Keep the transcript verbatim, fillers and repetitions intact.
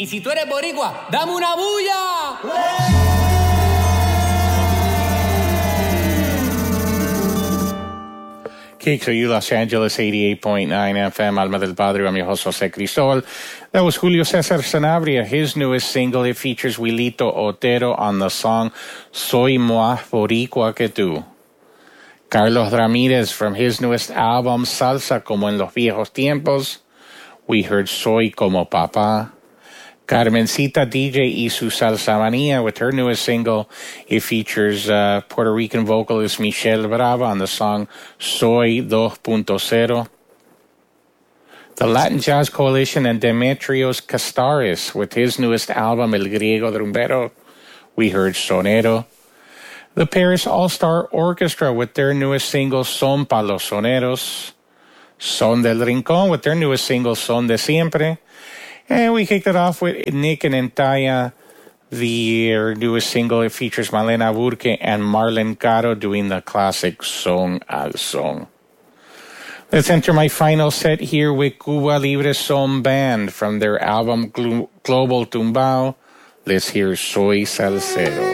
Y si tú eres boricua, dame una bulla. K Q U Los Angeles eighty-eight point nine F M, Alma del Padre. I'm your host, Jose Cristobal. That was Julio Cesar Sanabria. His newest single, it features Wilito Otero on the song Soy Más Boricua Que Tú. Carlos Ramirez from his newest album, Salsa Como en los Viejos Tiempos. We heard Soy Como Papá. Carmencita D J y su Salsa Manía with her newest single. It features uh, Puerto Rican vocalist Michelle Brava on the song Soy two point oh. The Latin Jazz Coalition and Demetrios Kastaris with his newest album El Griego Drumbero. We heard Sonero. The Paris All-Star Orchestra with their newest single Son Pa' Los Soneros. Son del Rincón with their newest single Son de Siempre. And we kicked it off with Nick and Entaya. Their newest single, it features Malena Burke and Marlen Caro doing the classic Son al Son. Let's enter my final set here with Cuba Libre Son Band from their album Global Tumbao. Let's hear Soy Salsero.